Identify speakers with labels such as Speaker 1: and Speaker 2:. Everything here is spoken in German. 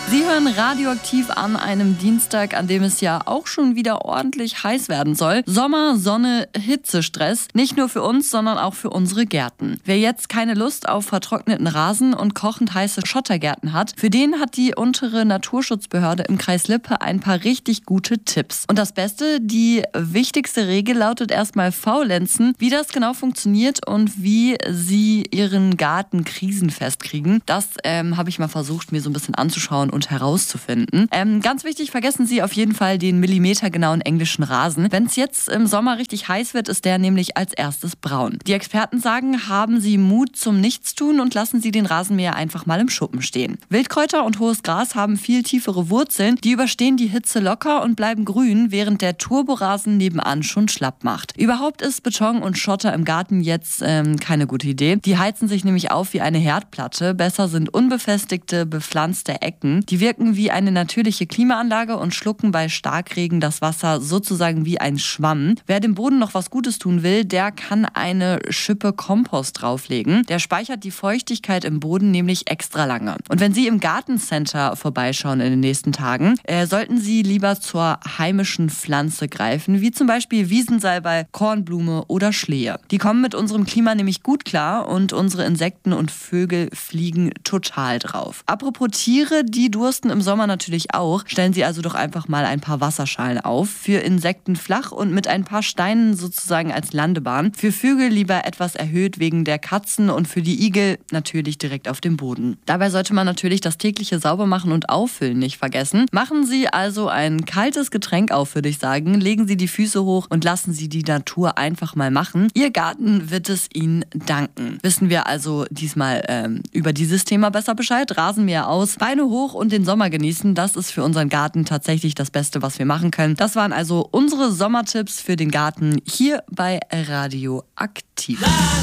Speaker 1: Sie hören Radioaktiv an einem Dienstag, an dem es ja auch schon wieder ordentlich heiß werden soll. Sommer, Sonne, Hitzestress. Nicht nur für uns, sondern auch für unsere Gärten. Wer jetzt keine Lust auf vertrockneten Rasen und kochend heiße Schottergärten hat, für den hat die untere Naturschutzbehörde im Kreis Lippe ein paar richtig gute Tipps. Und das Beste, die wichtigste Regel lautet erstmal faulenzen. Wie das genau funktioniert und wie Sie Ihren Garten krisenfest kriegen, das habe ich mal versucht, mir so ein bisschen anzuschauen und herauszufinden. Ganz wichtig, vergessen Sie auf jeden Fall den millimetergenauen englischen Rasen. Wenn es jetzt im Sommer richtig heiß wird, ist der nämlich als erstes braun. Die Experten sagen, haben Sie Mut zum Nichtstun und lassen Sie den Rasenmäher einfach mal im Schuppen stehen. Wildkräuter und hohes Gras haben viel tiefere Wurzeln, die überstehen die Hitze locker und bleiben grün, während der Turborasen nebenan schon schlapp macht. Überhaupt ist Beton und Schotter im Garten jetzt keine gute Idee. Die heizen sich nämlich auf wie eine Herdplatte. Besser sind unbefestigte, bepflanzte Ecken. Die wirken wie eine natürliche Klimaanlage und schlucken bei Starkregen das Wasser sozusagen wie ein Schwamm. Wer dem Boden noch was Gutes tun will, der kann eine Schippe Kompost drauflegen. Der speichert die Feuchtigkeit im Boden nämlich extra lange. Und wenn Sie im Gartencenter vorbeischauen in den nächsten Tagen, sollten Sie lieber zur heimischen Pflanze greifen, wie zum Beispiel Wiesensalbei, Kornblume oder Schlehe. Die kommen mit unserem Klima nämlich gut klar und unsere Insekten und Vögel fliegen total drauf. Apropos Tiere, die dursten im Sommer natürlich auch. Stellen Sie also doch einfach mal ein paar Wasserschalen auf. Für Insekten flach und mit ein paar Steinen sozusagen als Landebahn. Für Vögel lieber etwas erhöht wegen der Katzen und für die Igel natürlich direkt auf dem Boden. Dabei sollte man natürlich das tägliche Saubermachen und Auffüllen nicht vergessen. Machen Sie also ein kaltes Getränk auf, würde ich sagen. Legen Sie die Füße hoch und lassen Sie die Natur einfach mal machen. Ihr Garten wird es Ihnen danken. Wissen wir also diesmal über dieses Thema besser Bescheid. Rasenmäher aus, Beine hoch und den Sommer genießen. Das ist für unseren Garten tatsächlich das Beste, was wir machen können. Das waren also unsere Sommertipps für den Garten hier bei Radio Aktiv.